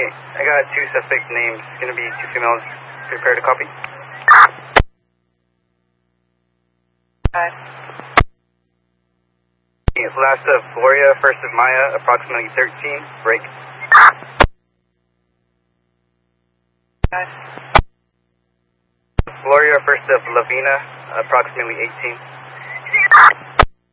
I got two suspect names. It's going to be two females. Prepare to copy. Last of Gloria, first of Maya, approximately 13. Break. Gloria, first of Lavina, approximately 18.